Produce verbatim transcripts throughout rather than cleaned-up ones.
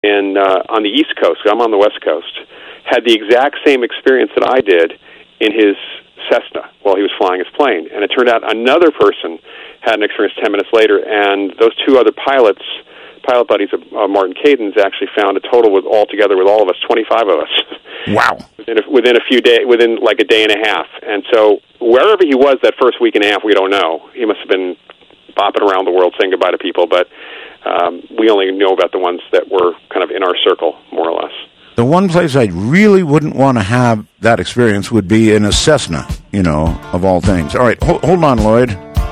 in uh, on the East Coast, I'm on the West Coast, had the exact same experience that I did in his Cessna while he was flying his plane. And it turned out another person had an experience ten minutes later, and those two other pilots, pilot buddies of uh, Martin Caidins, actually found a total with all together with all of us, twenty-five of us. Wow. within, a, within a few days, within like a day and a half. And so wherever he was that first week and a half, we don't know. He must have been bopping around the world saying goodbye to people, but um, we only know about the ones that were kind of in our circle, more or less. The one place I really wouldn't want to have that experience would be in a Cessna, you know, of all things. All right, hold, hold on, Lloyd.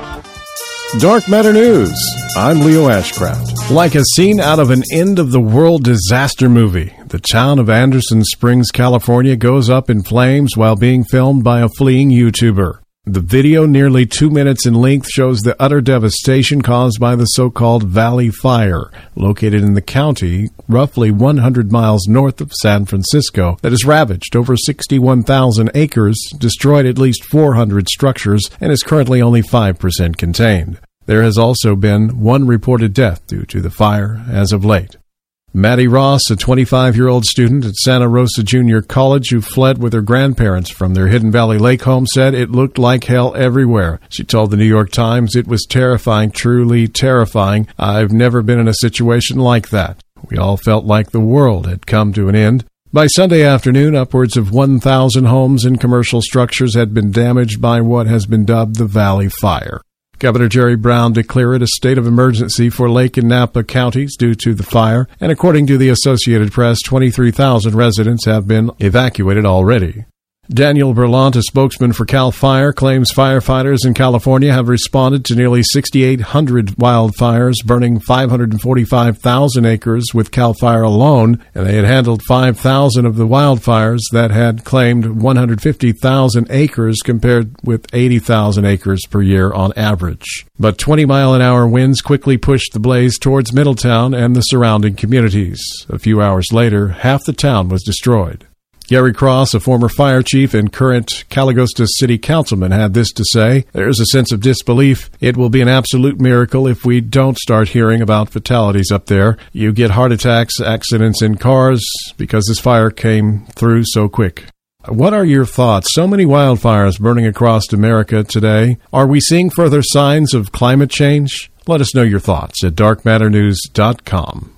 Dark Matter News. I'm Leo Ashcraft. Like a scene out of an end-of-the-world disaster movie, the town of Anderson Springs, California goes up in flames while being filmed by a fleeing YouTuber. The video, nearly two minutes in length, shows the utter devastation caused by the so-called Valley Fire, located in the county roughly one hundred miles north of San Francisco, that has ravaged over sixty-one thousand acres, destroyed at least four hundred structures, and is currently only five percent contained. There has also been one reported death due to the fire as of late. Maddie Ross, a twenty-five-year-old student at Santa Rosa Junior College who fled with her grandparents from their Hidden Valley Lake home, said it looked like hell everywhere. She told the New York Times, "It was terrifying, truly terrifying. I've never been in a situation like that. We all felt like the world had come to an end." By Sunday afternoon, upwards of one thousand homes and commercial structures had been damaged by what has been dubbed the Valley Fire. Governor Jerry Brown declared a state of emergency for Lake and Napa counties due to the fire, and according to the Associated Press, twenty-three thousand residents have been evacuated already. Daniel Berlant, a spokesman for CAL FIRE, claims firefighters in California have responded to nearly six thousand eight hundred wildfires, burning five hundred forty-five thousand acres with CAL FIRE alone, and they had handled five thousand of the wildfires that had claimed one hundred fifty thousand acres compared with eighty thousand acres per year on average. But twenty-mile-an-hour winds quickly pushed the blaze towards Middletown and the surrounding communities. A few hours later, half the town was destroyed. Gary Cross, a former fire chief and current Calagostas city councilman, had this to say: "There's a sense of disbelief. It will be an absolute miracle if we don't start hearing about fatalities up there. You get heart attacks, accidents in cars, because this fire came through so quick." What are your thoughts? So many wildfires burning across America today. Are we seeing further signs of climate change? Let us know your thoughts at dark matter news dot com.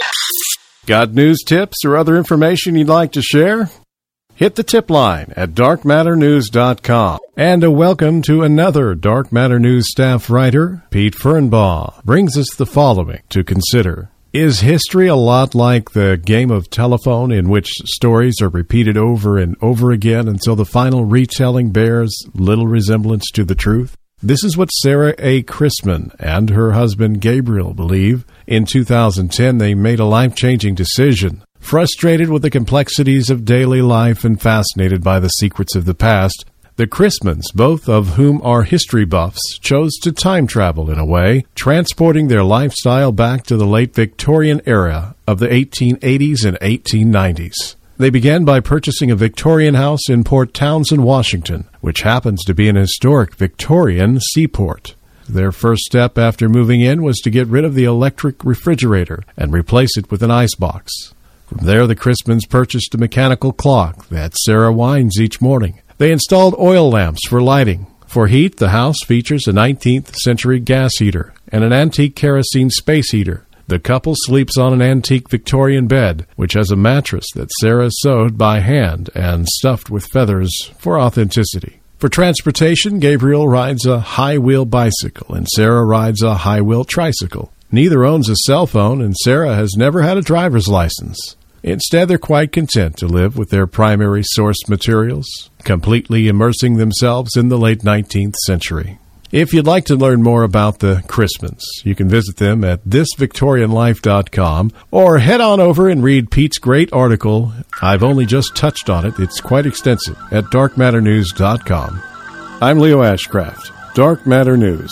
Got news tips or other information you'd like to share? Hit the tip line at dark matter news dot com. And a welcome to another Dark Matter News staff writer. Pete Fernbaugh brings us the following to consider. Is history a lot like the game of telephone in which stories are repeated over and over again until the final retelling bears little resemblance to the truth? This is what Sarah A. Chrisman and her husband Gabriel believe. In two thousand ten, they made a life-changing decision. Frustrated with the complexities of daily life and fascinated by the secrets of the past, the Chrismans, both of whom are history buffs, chose to time travel in a way, transporting their lifestyle back to the late Victorian era of the eighteen eighties and eighteen nineties. They began by purchasing a Victorian house in Port Townsend, Washington, which happens to be an historic Victorian seaport. Their first step after moving in was to get rid of the electric refrigerator and replace it with an icebox. From there, the Chrismans purchased a mechanical clock that Sarah winds each morning. They installed oil lamps for lighting. For heat, the house features a nineteenth century gas heater and an antique kerosene space heater. The couple sleeps on an antique Victorian bed, which has a mattress that Sarah sewed by hand and stuffed with feathers for authenticity. For transportation, Gabriel rides a high-wheel bicycle and Sarah rides a high-wheel tricycle. Neither owns a cell phone and Sarah has never had a driver's license. Instead, they're quite content to live with their primary source materials, completely immersing themselves in the late nineteenth century. If you'd like to learn more about the Chrismans, you can visit them at this victorian life dot com or head on over and read Pete's great article. I've only just touched on it. It's quite extensive at dark matter news dot com. I'm Leo Ashcraft, Dark Matter News.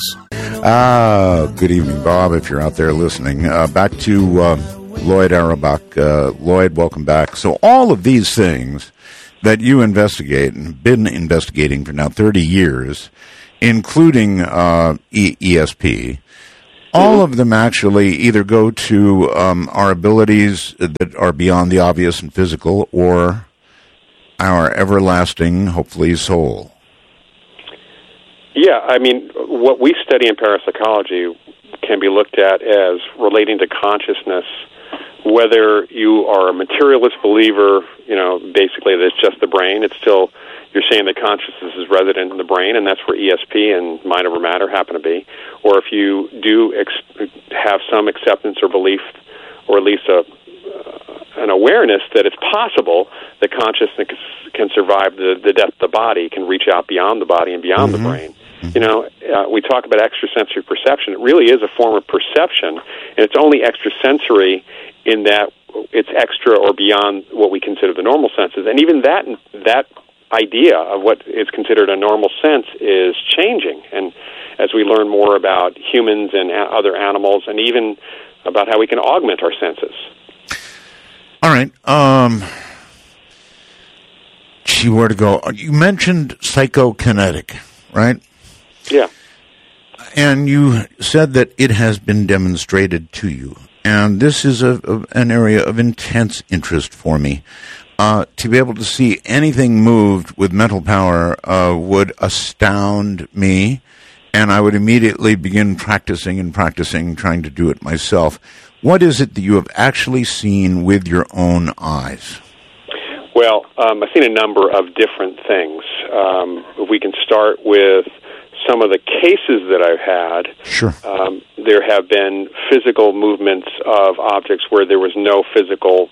Ah, good evening, Bob, if you're out there listening. Uh, back to uh, Lloyd Auerbach. Uh, Lloyd, welcome back. So all of these things that you investigate and been investigating for now thirty years, including uh, e- ESP, all mm-hmm. of them actually either go to um, our abilities that are beyond the obvious and physical, or our everlasting, hopefully, soul. Yeah, I mean, what we study in parapsychology can be looked at as relating to consciousness, whether you are a materialist believer, you know, basically that it's just the brain. It's still, you're saying that consciousness is resident in the brain, and that's where E S P and mind over matter happen to be. Or if you do ex- have some acceptance or belief, or at least a uh, an awareness that it's possible that consciousness can survive the, the death of the body, can reach out beyond the body and beyond mm-hmm. the brain. Mm-hmm. You know, uh, we talk about extrasensory perception. It really is a form of perception, and it's only extrasensory in that it's extra or beyond what we consider the normal senses. And even that that idea of what is considered a normal sense is changing. And as we learn more about humans and a- other animals, and even about how we can augment our senses. All right. Um, gee, where to go? You mentioned psychokinetic, right? Yeah. And you said that it has been demonstrated to you. And this is a, a, an area of intense interest for me. Uh, to be able to see anything moved with mental power uh, would astound me, and I would immediately begin practicing and practicing, trying to do it myself. What is it that you have actually seen with your own eyes? Well, um, I've seen a number of different things. Um, we can start with some of the cases that I've had. Sure. Um, there have been physical movements of objects where there was no physical,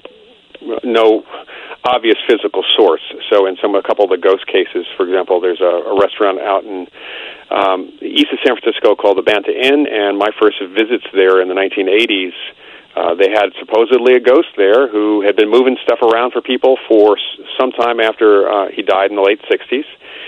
no obvious physical source. So in some, a couple of the ghost cases, for example, there's a, a restaurant out in um, east of San Francisco called the Banta Inn, and my first visits there in the nineteen eighties, uh, they had supposedly a ghost there who had been moving stuff around for people for some time after uh, he died in the late sixties.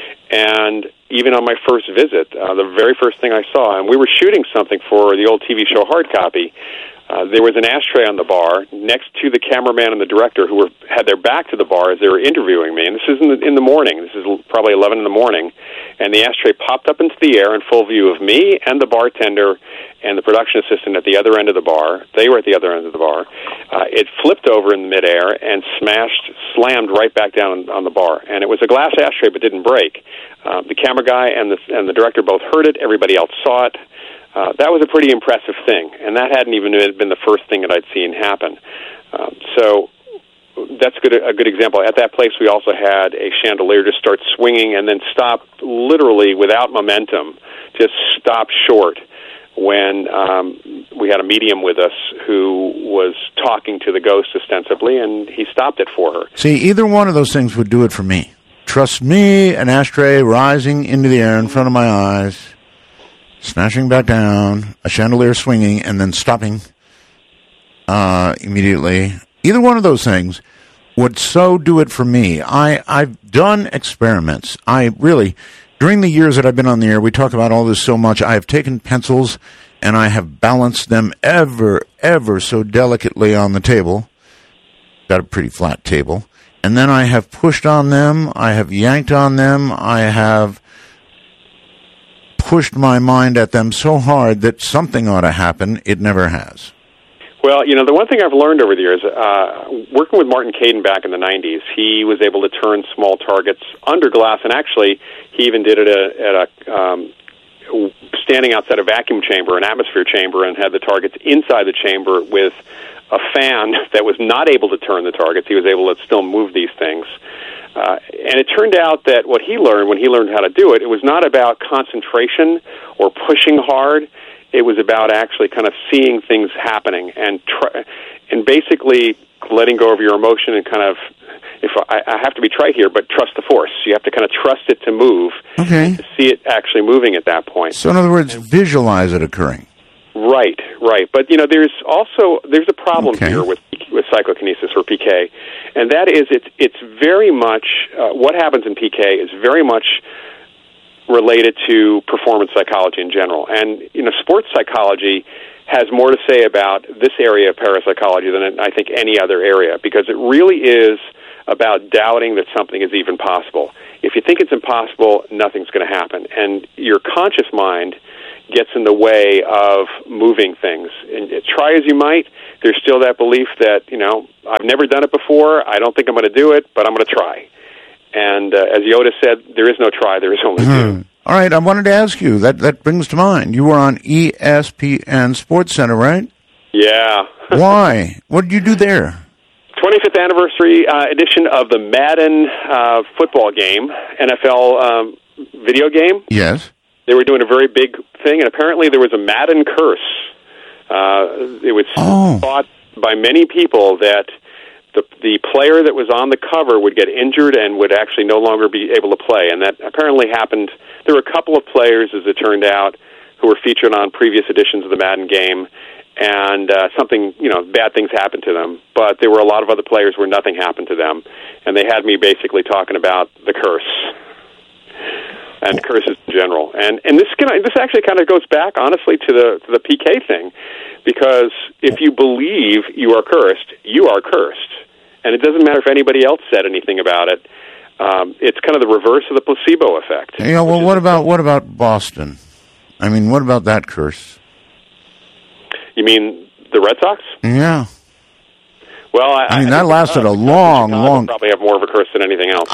And even on my first visit, uh, the very first thing I saw, and we were shooting something for the old T V show Hard Copy, uh, there was an ashtray on the bar next to the cameraman and the director who were had their back to the bar as they were interviewing me. And this is in the, in the morning. This is probably eleven in the morning. And the ashtray popped up into the air in full view of me and the bartender and the production assistant at the other end of the bar. They were at the other end of the bar. Uh, it flipped over in midair and smashed, slammed right back down on, on the bar. And it was a glass ashtray but didn't break. Uh, the camera guy and the, and the director both heard it. Everybody else saw it. Uh, that was a pretty impressive thing, and that hadn't even been the first thing that I'd seen happen. Um, so that's good, a good example. At that place, we also had a chandelier just start swinging and then stop literally without momentum, just stop short when um, we had a medium with us who was talking to the ghost ostensibly, and he stopped it for her. See, either one of those things would do it for me. Trust me, an ashtray rising into the air in front of my eyes, smashing back down, a chandelier swinging, and then stopping uh, immediately. Either one of those things would so do it for me. I, I've done experiments. I really, during the years that I've been on the air, we talk about all this so much. I have taken pencils and I have balanced them ever, ever so delicately on the table. Got a pretty flat table. And then I have pushed on them. I have yanked on them. I have pushed my mind at them so hard that something ought to happen. It never has. Well, you know, the one thing I've learned over the years, uh, working with Martin Caidin back in the nineties, he was able to turn small targets under glass, and actually he even did it at a, at a um, standing outside a vacuum chamber, an atmosphere chamber, and had the targets inside the chamber with a fan that was not able to turn the targets. He was able to still move these things. Uh, and it turned out that what he learned when he learned how to do it, it was not about concentration or pushing hard. It was about actually kind of seeing things happening and try, and basically letting go of your emotion and kind of, if I, I have to be trite here, but trust the force. You have to kind of trust it to move, okay, to see it actually moving at that point. So in other words, visualize it occurring. Right, right. But, you know, there's also, there's a problem okay. here with with psychokinesis, or P K, and that is it's, it's very much, uh, what happens in P K is very much related to performance psychology in general. And, you know, sports psychology has more to say about this area of parapsychology than I think any other area, because it really is about doubting that something is even possible. If you think it's impossible, nothing's going to happen. And your conscious mind gets in the way of moving things. And try as you might, there's still that belief that, you know, I've never done it before, I don't think I'm going to do it, but I'm going to try. And uh, as Yoda said, there is no try, there is only hmm. do. All right, I wanted to ask you, that, that brings to mind, you were on E S P N Sports Center, right? Yeah. Why? What did you do there? twenty-fifth anniversary uh, edition of the Madden uh, football game, N F L um, video game. Yes. They were doing a very big thing, and apparently there was a Madden curse. Uh, it was oh. thought by many people that the the player that was on the cover would get injured and would actually no longer be able to play, and that apparently happened. There were a couple of players, as it turned out, who were featured on previous editions of the Madden game, and uh, something, you know, bad things happened to them. But there were a lot of other players where nothing happened to them, and they had me basically talking about the curse and curses in general. And and this can, this actually kind of goes back, honestly, to the to the P K thing, because if you believe you are cursed, you are cursed, and it doesn't matter if anybody else said anything about it. Um, it's kind of the reverse of the placebo effect. Yeah. Well, what about what about Boston? I mean, what about that curse? You mean the Red Sox? Yeah. Well, I, I mean, I that lasted a long, Chicago long. Probably have more of a curse than anything else.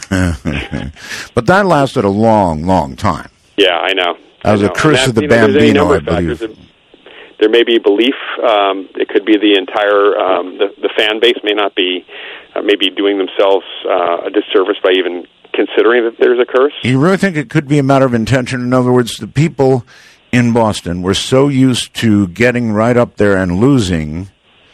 I, but that lasted a long, long time. Yeah, I know. That was I know. a curse that, of the you know, Bambino, I believe. That, there may be belief. Um, it could be the entire um, the, the fan base may not be uh, maybe doing themselves uh, a disservice by even considering that there's a curse. You really think it could be a matter of intention? In other words, the people in Boston were so used to getting right up there and losing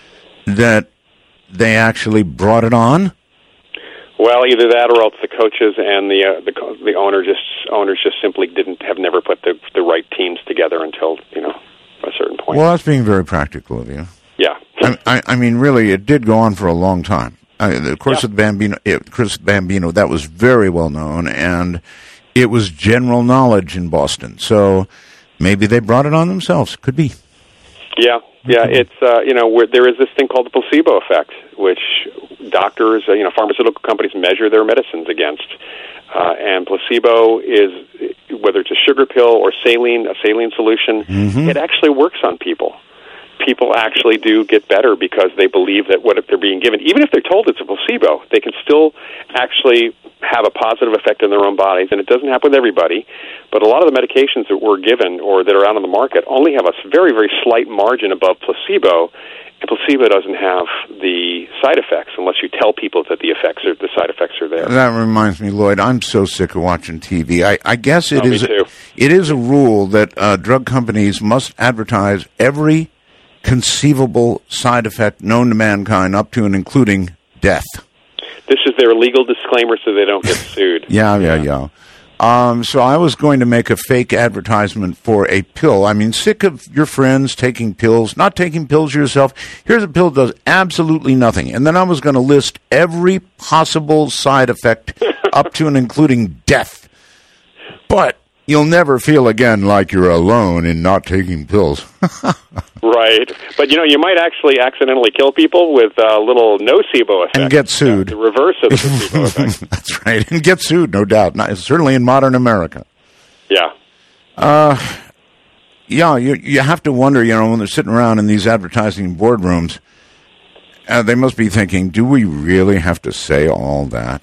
that they actually brought it on? Well, either that, or else the coaches and the uh, the the owner just owners just simply didn't have never put the the right teams together until, you know, a certain point. Well, that's being very practical of you. Yeah. I, I, I mean, really, it did go on for a long time. I, of course, yeah. with Bambino, it, Chris Bambino, that was very well known, and it was general knowledge in Boston. So maybe they brought it on themselves. Could be. Yeah, yeah. It's uh, you know, where there is this thing called the placebo effect, which doctors, uh, you know, pharmaceutical companies measure their medicines against, uh, and placebo is, whether it's a sugar pill or saline, a saline solution, mm-hmm. it actually works on people. People actually do get better because they believe that what if they're being given, even if they're told it's a placebo, they can still actually have a positive effect on their own bodies. And it doesn't happen with everybody, but a lot of the medications that we're given or that are out on the market only have a very, very slight margin above placebo, and placebo doesn't have the side effects unless you tell people that the effects are, the side effects are there. That reminds me, Lloyd, I'm so sick of watching T V. I, I guess it oh, is me too. it is a rule that uh, drug companies must advertise every conceivable side effect known to mankind, up to and including death. This is their legal disclaimer so they don't get sued. yeah, yeah, yeah. Um, so I was going to make a fake advertisement for a pill. I mean, sick of your friends taking pills, not taking pills yourself. Here's a pill that does absolutely nothing. And then I was going to list every possible side effect up to and including death. But you'll never feel again like you're alone in not taking pills. Right. But, you know, you might actually accidentally kill people with a little nocebo effect. And get sued. Uh, the reverse of the placebo effect. That's right. And get sued, no doubt. Not, certainly in modern America. Yeah. Uh, yeah, you, you have to wonder, you know, when they're sitting around in these advertising boardrooms, uh, they must be thinking, do we really have to say all that?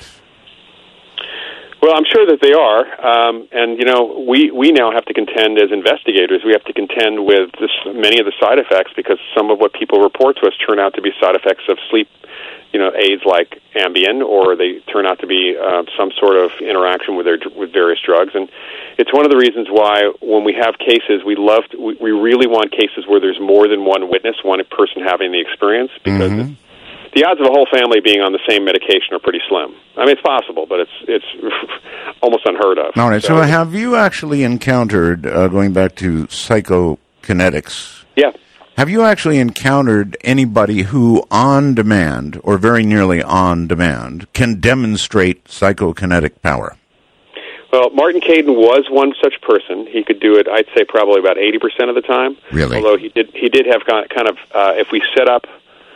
Well, I'm sure that they are, um, and you know, we, we now have to contend as investigators. We have to contend with this, many of the side effects, because some of what people report to us turn out to be side effects of sleep, you know, aids like Ambien, or they turn out to be uh, some sort of interaction with their with various drugs. And it's one of the reasons why when we have cases, we love to, we, we really want cases where there's more than one witness, one person having the experience, because. Mm-hmm. The odds of a whole family being on the same medication are pretty slim. I mean, it's possible, but it's it's almost unheard of. All right. So, so have you actually encountered, uh, going back to psychokinetics? Yeah. Have you actually encountered anybody who, on demand, or very nearly on demand, can demonstrate psychokinetic power? Well, Martin Caidin was one such person. He could do it, I'd say, probably about eighty percent of the time. Really? Although he did, he did have kind of, uh, if we set up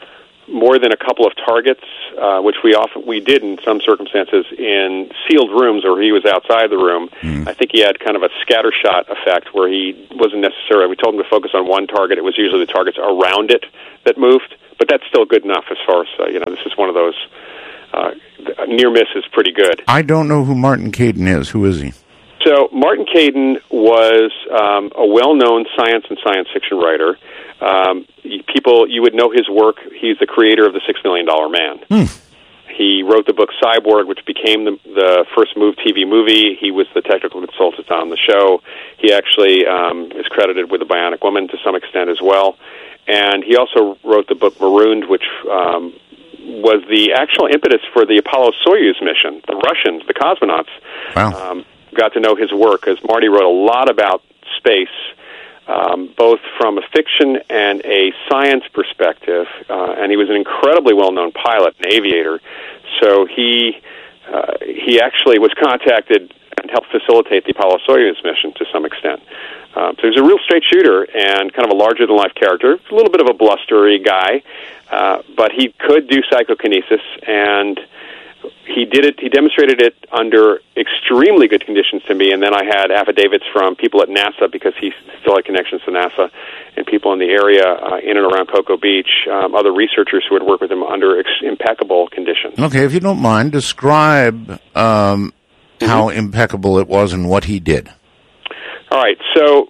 more than a couple of targets, uh, which we often we did in some circumstances in sealed rooms, or he was outside the room. Mm. I think he had kind of a scattershot effect where he wasn't necessarily. We told him to focus on one target. It was usually the targets around it that moved, but that's still good enough as far as uh, you know. This is one of those uh, near miss is pretty good. I don't know who Martin Caidin is. Who is he? So Martin Caidin was um, a well-known science and science fiction writer. Um, people, you would know his work. He's the creator of the Six Million Dollar Man. Hmm. He wrote the book Cyborg, which became the, the first Move T V movie. He was the technical consultant on the show. He actually um, is credited with The Bionic Woman to some extent as well. And he also wrote the book Marooned, which um, was the actual impetus for the Apollo-Soyuz mission. The Russians, the cosmonauts, wow. um, got to know his work, because Marty wrote a lot about space, um, both from a fiction and a science perspective, uh, and he was an incredibly well-known pilot and aviator. So he uh, he actually was contacted and helped facilitate the Apollo-Soyuz mission to some extent. Um, so he was a real straight shooter and kind of a larger-than-life character, a little bit of a blustery guy, uh, but he could do psychokinesis, and he did it. He demonstrated it under extremely good conditions to me, and then I had affidavits from people at NASA, because he still had connections to NASA, and people in the area uh, in and around Cocoa Beach, um, other researchers who had worked with him under ex- impeccable conditions. Okay, if you don't mind, describe um, mm-hmm. how impeccable it was and what he did. All right, so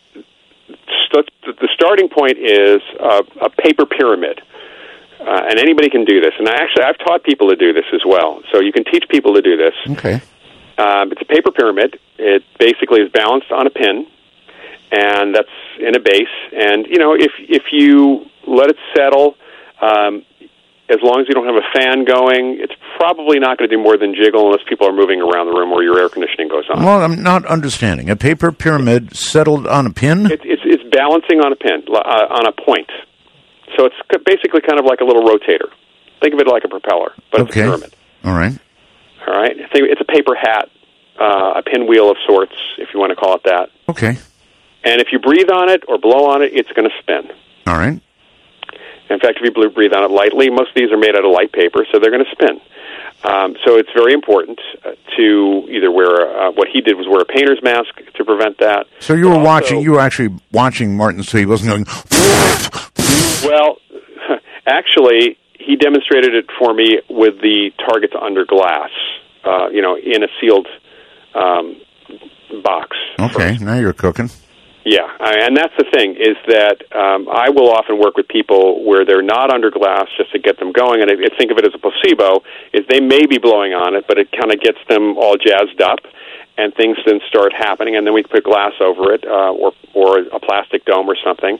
st- the starting point is uh, a paper pyramid. Uh, and anybody can do this. And I actually, I've taught people to do this as well. So you can teach people to do this. Okay. Um, it's a paper pyramid. It basically is balanced on a pin, and that's in a base. And, you know, if if you let it settle, um, as long as you don't have a fan going, it's probably not going to do more than jiggle unless people are moving around the room or your air conditioning goes on. Well, I'm not understanding. A paper pyramid settled on a pin? It, it's, it's balancing on a pin, uh, on a point. So it's basically kind of like a little rotator. Think of it like a propeller, but okay. It's a pyramid. All right. All right. Think it's a paper hat, uh, a pinwheel of sorts, if you want to call it that. Okay. And if you breathe on it or blow on it, it's going to spin. All right. In fact, if you breathe on it lightly, most of these are made out of light paper, so they're going to spin. Um, so it's very important to either wear, uh, what he did was wear a painter's mask to prevent that. So you were also watching, you were actually watching Martin, so he wasn't going... Well, actually, he demonstrated it for me with the targets under glass, uh, you know, in a sealed um, box. Okay, first. Now you're cooking. Yeah, I, and that's the thing, is that um, I will often work with people where they're not under glass just to get them going, and I, I think of it as a placebo, is they may be blowing on it, but it kind of gets them all jazzed up, and things then start happening, and then we put glass over it, uh, or or a plastic dome or something,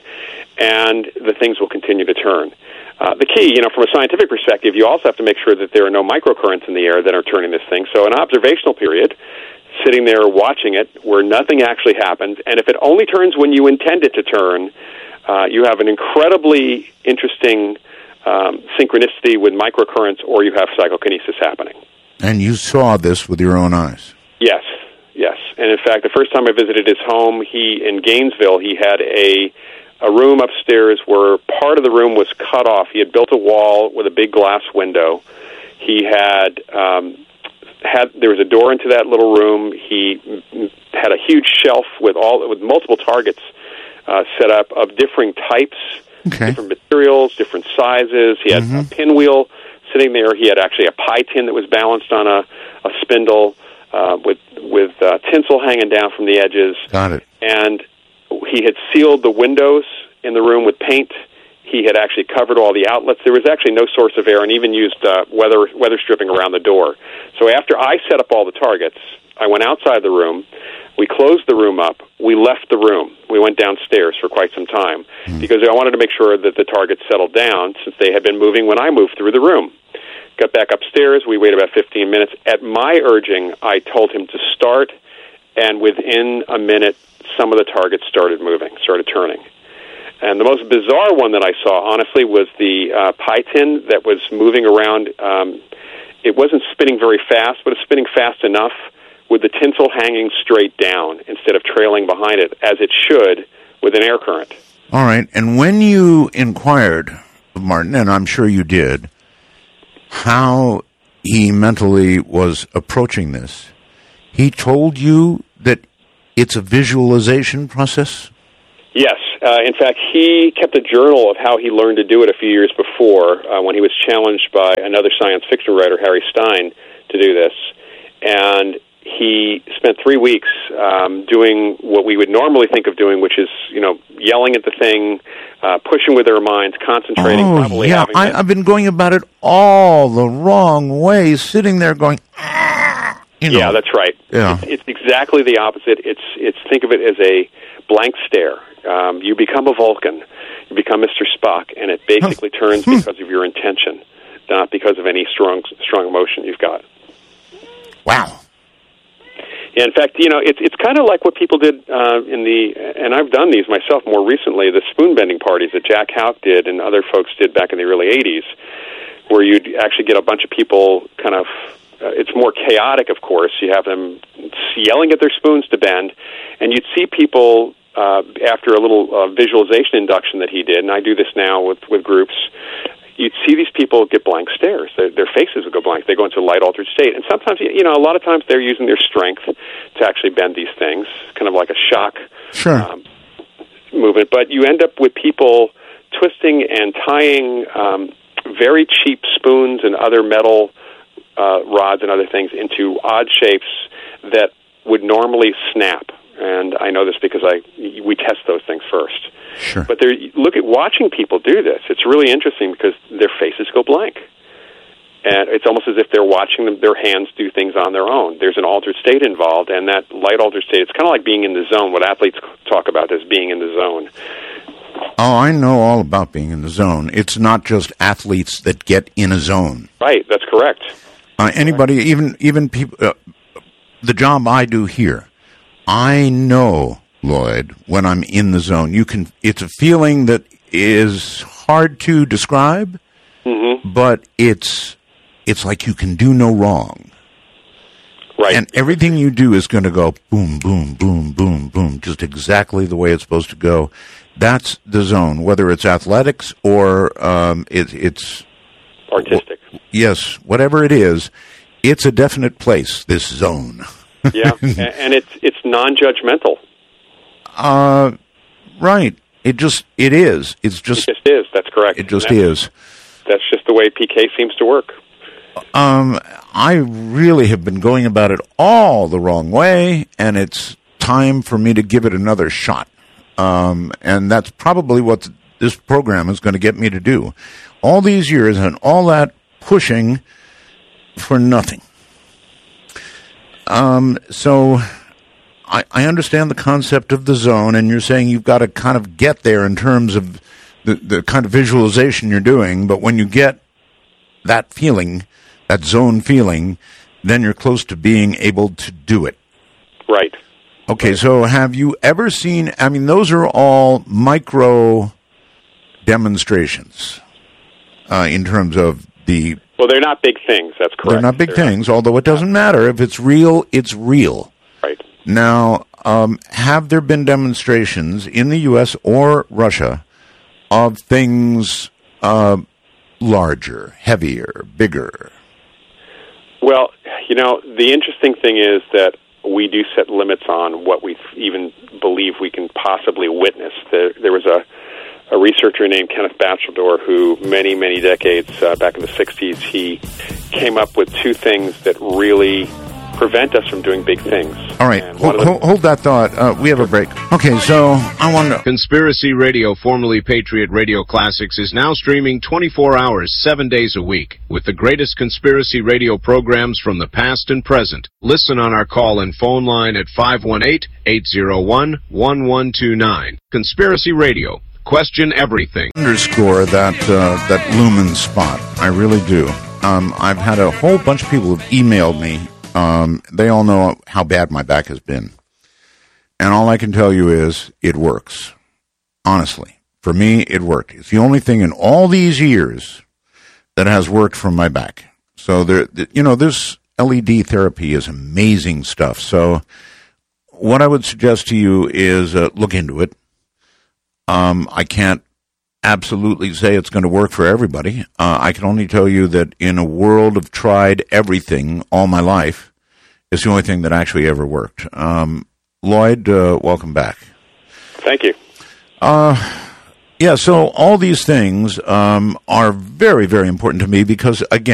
and the things will continue to turn. Uh, the key, you know, from a scientific perspective, you also have to make sure that there are no microcurrents in the air that are turning this thing. So an observational period, sitting there watching it, where nothing actually happens, and if it only turns when you intend it to turn, uh, you have an incredibly interesting um, synchronicity with microcurrents, or you have psychokinesis happening. And you saw this with your own eyes? Yes, yes. And in fact, the first time I visited his home, he in Gainesville, he had a a room upstairs where part of the room was cut off. He had built a wall with a big glass window. He had um, had there was a door into that little room. He had a huge shelf with all with multiple targets uh, set up of different types, okay. different materials, different sizes. He had mm-hmm. a pinwheel sitting there. He had actually a pie tin that was balanced on a, a spindle. Uh, with with uh, tinsel hanging down from the edges. Got it. And he had sealed the windows in the room with paint. He had actually covered all the outlets. There was actually no source of air, and even used uh, weather weather stripping around the door. So after I set up all the targets, I went outside the room. We closed the room up. We left the room. We went downstairs for quite some time mm. because I wanted to make sure that the targets settled down, since they had been moving when I moved through the room. Got back upstairs. We waited about fifteen minutes. At my urging, I told him to start, and within a minute, some of the targets started moving, started turning. And the most bizarre one that I saw, honestly, was the uh, pie tin that was moving around. Um, it wasn't spinning very fast, but it's spinning fast enough with the tinsel hanging straight down instead of trailing behind it, as it should with an air current. All right. And when you inquired of Martin, and I'm sure you did, how he mentally was approaching this. He told you that it's a visualization process? Yes. Uh, in fact, he kept a journal of how he learned to do it a few years before uh, when he was challenged by another science fiction writer, Harry Stein, to do this. And he spent three weeks um, doing what we would normally think of doing, which is, you know, yelling at the thing, uh, pushing with their minds, concentrating. Oh, probably yeah, having I, I've been going about it all the wrong way, sitting there going, ah, you know. Yeah, that's right. Yeah. It's, it's exactly the opposite. It's it's think of it as a blank stare. Um, you become a Vulcan. You become Mister Spock, and it basically turns because of your intention, not because of any strong strong emotion you've got. Wow. Yeah, in fact, you know, it's it's kind of like what people did uh, in the, and I've done these myself more recently, the spoon bending parties that Jack Houck did and other folks did back in the early eighties, where you'd actually get a bunch of people kind of, uh, it's more chaotic, of course. You have them yelling at their spoons to bend, and you'd see people uh, after a little uh, visualization induction that he did, and I do this now with, with groups, you'd see these people get blank stares. Their, their faces would go blank. They go into a light-altered state. And sometimes, you know, a lot of times they're using their strength to actually bend these things, kind of like a shock Sure. um, movement. But you end up with people twisting and tying um, very cheap spoons and other metal uh, rods and other things into odd shapes that would normally snap. And I know this because I we test those things first. Sure. But there, look at watching people do this. It's really interesting because their faces go blank. And it's almost as if they're watching them, their hands do things on their own. There's an altered state involved, and that light altered state, it's kind of like being in the zone, what athletes talk about as being in the zone. Oh, I know all about being in the zone. It's not just athletes that get in a zone. Right, that's correct. Uh, anybody, correct. even even people, uh, the job I do here, I know, Lloyd, when I'm in the zone. You can. It's a feeling that is hard to describe, mm-hmm. but it's it's like you can do no wrong. Right. And everything you do is going to go boom, boom, boom, boom, boom, just exactly the way it's supposed to go. That's the zone, whether it's athletics or um, it, it's artistic. W- yes, whatever it is, it's a definite place. This zone. Yeah, and it's it's non-judgmental. Uh, right. It just it is. It's just it just is. That's correct. It just that's, is. That's just the way P K seems to work. Um, I really have been going about it all the wrong way, and it's time for me to give it another shot. Um, and that's probably what this program is going to get me to do. All these years and all that pushing for nothing. Um, so I, I understand the concept of the zone, and you're saying you've got to kind of get there in terms of the, the kind of visualization you're doing, but when you get that feeling, that zone feeling, then you're close to being able to do it. Right. Okay, so have you ever seen, I mean, those are all micro demonstrations uh, in terms of the... Well, they're not big things, that's correct. They're not big they're things, not, although it doesn't matter. If it's real, it's real. Right. Now, um, have there been demonstrations in the U S or Russia of things uh, larger, heavier, bigger? Well, you know, the interesting thing is that we do set limits on what we even believe we can possibly witness. There, there was a, a researcher named Kenneth Batcheldor who many, many decades uh, back in the sixties, he came up with two things that really prevent us from doing big things. All right, hold, the- hold, hold that thought. Uh, we have a break. Okay, so I want to... Conspiracy Radio, formerly Patriot Radio Classics, is now streaming twenty-four hours, seven days a week, with the greatest conspiracy radio programs from the past and present. Listen on our call and phone line at five one eight, eight zero one, one one two nine. Conspiracy Radio. Question everything. Underscore that uh, that lumen spot. I really do. Um, I've had a whole bunch of people have emailed me. Um, they all know how bad my back has been. And all I can tell you is it works. Honestly. For me, it worked. It's the only thing in all these years that has worked for my back. So, there, you know, this L E D therapy is amazing stuff. So what I would suggest to you is uh, look into it. Um, I can't absolutely say it's going to work for everybody. Uh, I can only tell you that in a world of tried everything all my life, it's the only thing that actually ever worked. Um, Lloyd, uh, welcome back. Thank you. Uh, yeah, so all these things um, are very, very important to me because, again,